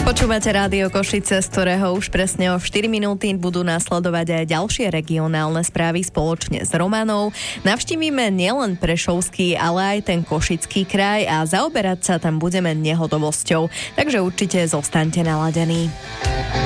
Počúvate Rádio Košice, z ktorého už presne o 4 minúty budú nasledovať aj ďalšie regionálne správy spoločne s Romanou. Navštívime nielen Prešovský, ale aj ten Košický kraj a zaoberať sa tam budeme nehodovosťou. Takže určite zostaňte naladení.